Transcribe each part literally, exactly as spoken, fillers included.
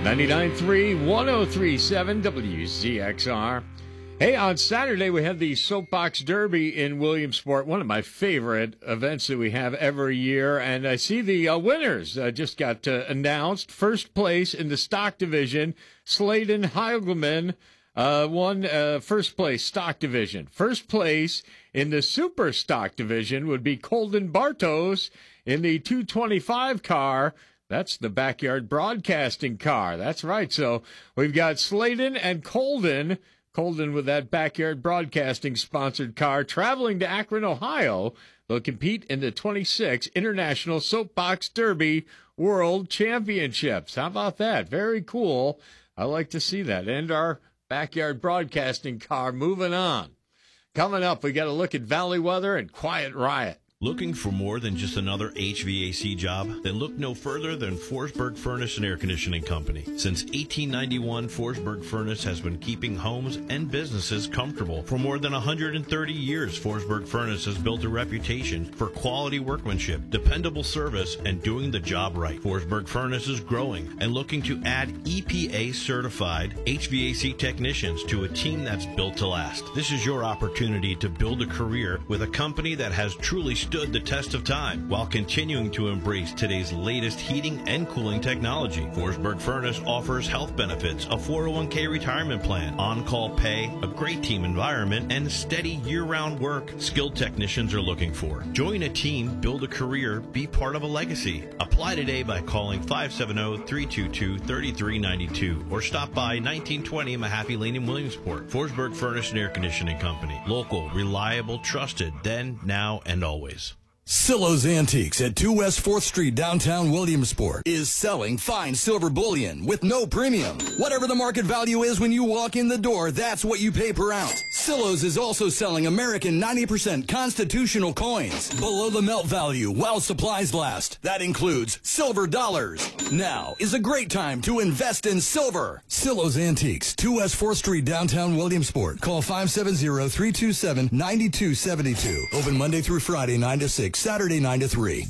ninety-nine point three, one oh three point seven W Z X R. Hey, on Saturday we had the Soapbox Derby in Williamsport, one of my favorite events that we have every year. And I see the uh, winners uh, just got uh, announced. First place in the stock division, Sladen Heigelman uh, won uh, first place stock division. First place in the super stock division would be Colden Bartos in the two twenty-five car. That's the Backyard Broadcasting car. That's right. So we've got Sladen and Colden. Colden with that Backyard Broadcasting sponsored car traveling to Akron, Ohio. They'll compete in the twenty-six International Soapbox Derby World Championships. How about that? Very cool. I like to see that. And our Backyard Broadcasting car moving on. Coming up, we got to look at Valley Weather and Quiet Riot. Looking for more than just another H V A C job? Then look no further than Forsberg Furnace and Air Conditioning Company. Since eighteen ninety-one, Forsberg Furnace has been keeping homes and businesses comfortable. For more than one hundred thirty years, Forsberg Furnace has built a reputation for quality workmanship, dependable service, and doing the job right. Forsberg Furnace is growing and looking to add E P A-certified H V A C technicians to a team that's built to last. This is your opportunity to build a career with a company that has truly stood the test of time while continuing to embrace today's latest heating and cooling technology. Forsberg Furnace offers health benefits, a four oh one k retirement plan, on-call pay, a great team environment, and steady year-round work skilled technicians are looking for. Join a team, build a career, be part of a legacy. Apply today by calling five seven zero, three two two, three three nine two or stop by nineteen twenty Mahaffey Lane in Williamsport. Forsberg Furnace and Air Conditioning Company. Local, reliable, trusted, then, now, and always. Silo's Antiques at two West fourth Street, downtown Williamsport, is selling fine silver bullion with no premium. Whatever the market value is when you walk in the door, that's what you pay per ounce. Silo's is also selling American ninety percent constitutional coins below the melt value while supplies last. That includes silver dollars. Now is a great time to invest in silver. Silo's Antiques, two West fourth Street, downtown Williamsport. Call five seven zero, three two seven, nine two seven two. Open Monday through Friday, nine to six. Saturday nine to three.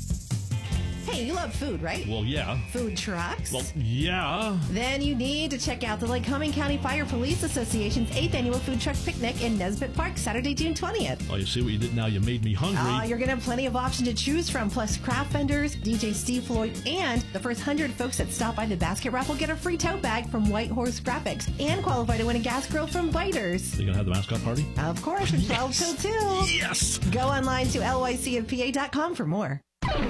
Hey, you love food, right? Well, yeah. Food trucks? Well, yeah. Then you need to check out the Lycoming County Fire Police Association's eighth Annual Food Truck Picnic in Nesbitt Park, Saturday, June twentieth. Oh, you see what you did now? You made me hungry. Oh, you're going to have plenty of options to choose from, plus craft vendors, D J Steve Floyd, and the first one hundred folks that stop by the basket raffle get a free tote bag from White Horse Graphics and qualify to win a gas grill from Biters. Are you going to have the mascot party? Of course, from twelve till two. Yes! Go online to L Y C N P A dot com for more.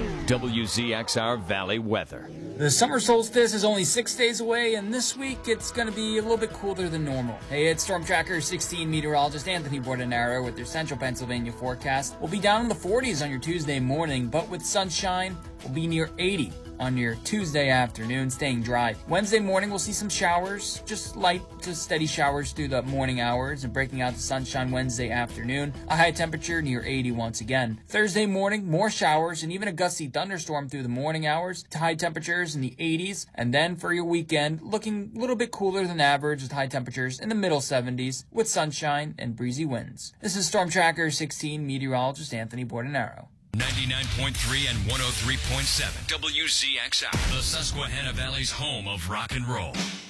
W Z X R Valley Weather. The summer solstice is only six days away, and this week it's going to be a little bit cooler than normal. Hey, it's Storm Tracker sixteen meteorologist Anthony Bordenaro with your central Pennsylvania forecast. We'll be down in the forties on your Tuesday morning, but with sunshine, we'll be near eighty on your Tuesday afternoon, staying dry. Wednesday morning, we'll see some showers, just light to steady showers through the morning hours, and breaking out the sunshine Wednesday afternoon. A high temperature near eighty once again. Thursday morning, more showers, and even a gusty thunderstorm through the morning hours to high temperatures in the eighties. And then for your weekend, looking a little bit cooler than average with high temperatures in the middle seventies with sunshine and breezy winds. This is Storm Tracker sixteen meteorologist Anthony Bordenaro. ninety-nine point three and one oh three point seven W Z X R, the Susquehanna Valley's home of rock and roll.